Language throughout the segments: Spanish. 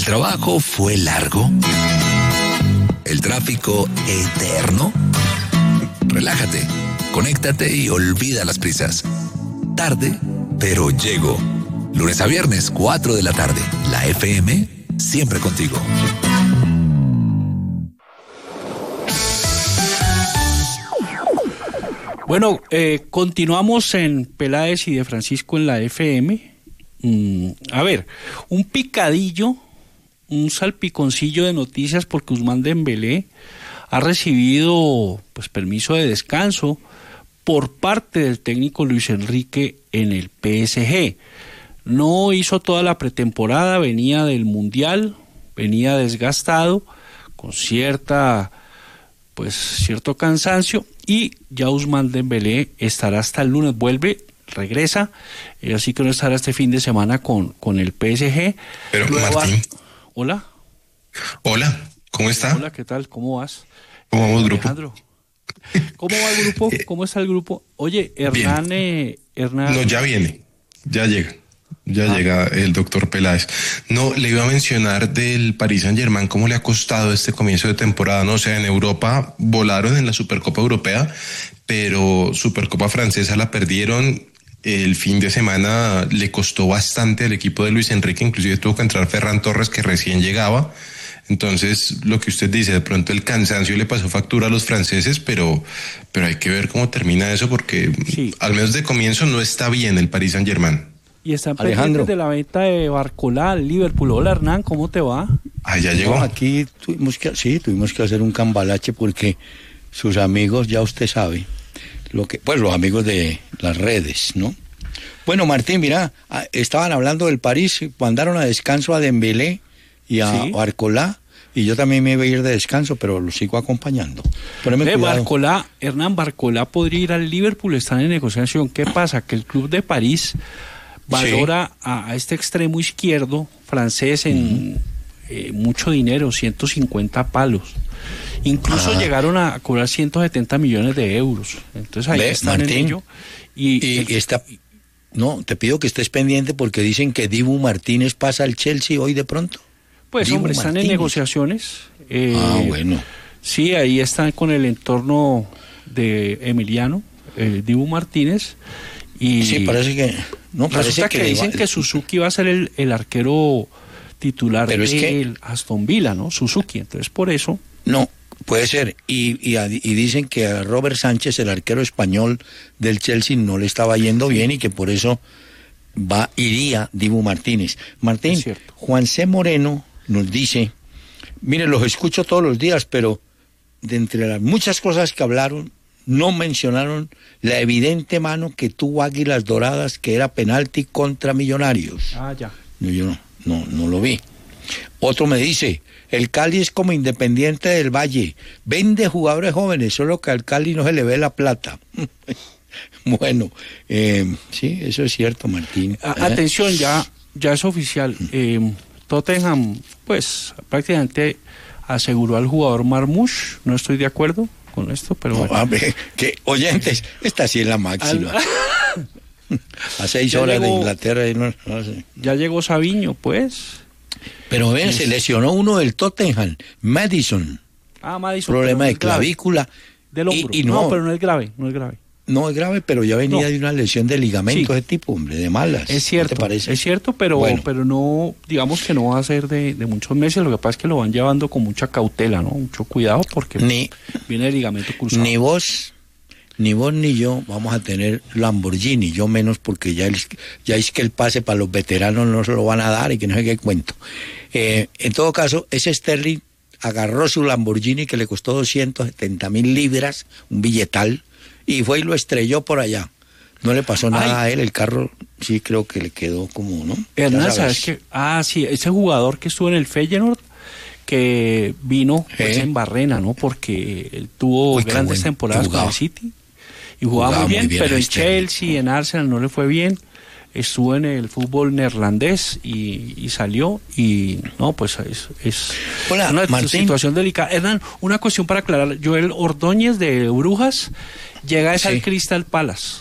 ¿El trabajo fue largo? ¿El tráfico eterno? Relájate, conéctate y olvida las prisas. Tarde, pero llego. Lunes a viernes, 4 de la tarde. La FM, siempre contigo. Bueno, continuamos en Peláez y de Francisco en la FM. A ver, un picadillo, un salpiconcillo de noticias porque Ousmane Dembélé ha recibido pues permiso de descanso por parte del técnico Luis Enrique en el PSG. No hizo toda la pretemporada, venía del Mundial, venía desgastado, con cierto cansancio, y ya Ousmane Dembélé estará hasta el lunes, regresa, así que no estará este fin de semana con el PSG. Pero luego, Martín. Hola. Hola, ¿cómo está? Hola, ¿qué tal? ¿Cómo vas? ¿Cómo vamos, Alejandro? ¿Cómo va el grupo? ¿Cómo está el grupo? Oye, Hernán... No, ya viene, ya llega. Llega el doctor Peláez. No, le iba a mencionar del Paris Saint-Germain, cómo le ha costado este comienzo de temporada, ¿no? O sea, en Europa volaron en la Supercopa Europea, pero Supercopa Francesa la perdieron. El fin de semana le costó bastante al equipo de Luis Enrique, inclusive tuvo que entrar Ferran Torres, que recién llegaba. Entonces, lo que usted dice, de pronto el cansancio le pasó factura a los franceses, pero hay que ver cómo termina eso, porque sí, al menos de comienzo no está bien el Paris Saint-Germain. Y están pendientes de la venta de Barcola al Liverpool. Hola, Hernán, ¿cómo te va? Ah, ya llegó. No, aquí tuvimos que hacer un cambalache porque sus amigos, ya usted sabe, los amigos de las redes, ¿no? Bueno, Martín, mira, estaban hablando del París, mandaron a descanso a Dembélé y a Barcola, y yo también me iba a ir de descanso, pero lo sigo acompañando. Hernán Barcola podría ir al Liverpool, están en negociación. ¿Qué pasa? Que el club de París valora a este extremo izquierdo francés en mucho dinero, 150 palos. Incluso llegaron a cobrar 170 millones de euros. Entonces ahí están, Martín, en ello. No, te pido que estés pendiente porque dicen que Dibu Martínez pasa al Chelsea hoy de pronto. Pues Dibu hombre, están en negociaciones. Bueno. Sí, ahí están con el entorno de Emiliano, Dibu Martínez. Y sí, parece que... No, resulta que dicen que Suzuki va a ser el arquero titular del Aston Villa, ¿no? Suzuki, entonces por eso... No, puede ser. Y dicen que a Robert Sánchez, el arquero español del Chelsea, no le estaba yendo bien y que por eso iría Dibu Martínez. Martín, Juan C. Moreno nos dice, mire, los escucho todos los días, pero de entre las muchas cosas que hablaron, no mencionaron la evidente mano que tuvo Águilas Doradas, que era penalti contra Millonarios. Ah, ya. Yo no lo vi. Otro me dice, el Cali es como Independiente del Valle, vende jugadores jóvenes, solo que al Cali no se le ve la plata. Bueno, sí, eso es cierto, Martín. Atención, ya es oficial. Tottenham, pues, prácticamente aseguró al jugador Marmoush. No estoy de acuerdo con esto, pero no, bueno. Que oyentes, esta sí es la máxima. A 6 horas de Inglaterra y no sé. Ya llegó Savinho, pues. Pero se lesionó uno del Tottenham, Maddison. Maddison. Problema de clavícula. Del hombro. No, pero no es grave. No es grave, pero ya venía de una lesión de ligamento de tipo, hombre, de malas. Es cierto, ¿no te parece? Es cierto, pero no, digamos que no va a ser de muchos meses. Lo que pasa es que lo van llevando con mucha cautela, ¿no? Mucho cuidado porque viene el ligamento cruzado. Ni vos ni yo vamos a tener Lamborghini, yo menos porque ya es que el pase para los veteranos no se lo van a dar y que no sé qué cuento. En todo caso, ese Sterling agarró su Lamborghini que le costó 270,000 libras, un billetal, y fue y lo estrelló por allá. No le pasó nada a él, el carro sí creo que le quedó como, ¿no? Hernán, ¿sabes qué? Sí, ese jugador que estuvo en el Feyenoord, que vino pues, en Barrena, ¿no? Porque él tuvo grandes temporadas con el City y jugaba muy bien, pero en Chelsea, en Arsenal no le fue bien. Estuvo en el fútbol neerlandés y salió y no, pues es una situación delicada. Hernán, una cuestión para aclarar. Joel Ordóñez de Brujas llega al Crystal Palace.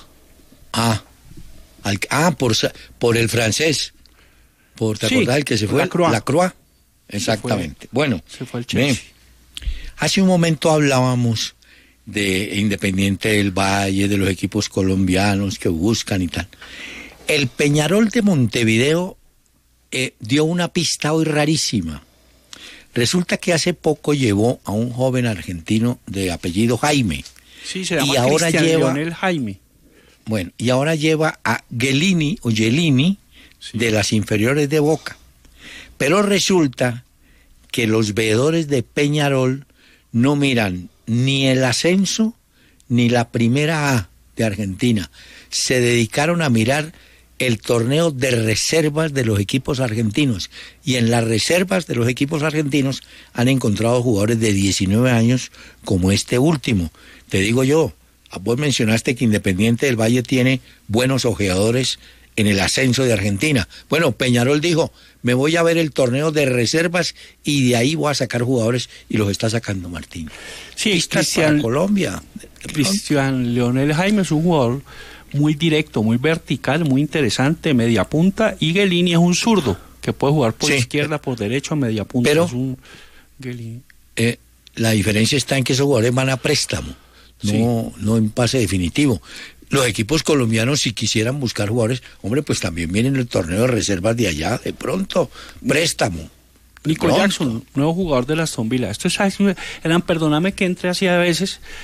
Por el francés. ¿Te acordás el que se fue? Lacroix. exactamente. Bueno, se fue al Chelsea. Hace un momento hablábamos de Independiente del Valle, de los equipos colombianos que buscan y tal. El Peñarol de Montevideo dio una pista hoy rarísima. Resulta que hace poco llevó a un joven argentino de apellido Jaime. Sí, se llama y ahora Cristian lleva Leonel Jaime. Bueno, y ahora lleva a Gelini Sí. de las inferiores de Boca. Pero resulta que los veedores de Peñarol no miran ni el ascenso ni la primera A de Argentina. Se dedicaron a mirar el torneo de reservas de los equipos argentinos. Y en las reservas de los equipos argentinos han encontrado jugadores de 19 años como este último. Te digo yo, vos mencionaste que Independiente del Valle tiene buenos ojeadores en el ascenso de Argentina. Bueno, Peñarol dijo, me voy a ver el torneo de reservas y de ahí voy a sacar jugadores, y los está sacando Martín. Sí, Para Colombia. Cristian Leonel Jaime es un jugador muy directo, muy vertical, muy interesante, media punta, y Gelini es un zurdo que puede jugar por izquierda, por derecho, a media punta. Pero es un Gelini. La diferencia está en que esos jugadores van a préstamo, no en pase definitivo. Los equipos colombianos, si quisieran buscar jugadores, hombre, pues también vienen el torneo de reservas de allá, de pronto, préstamo. Nico Jackson, nuevo jugador de la Aston Villa. Perdóname que entre así a veces,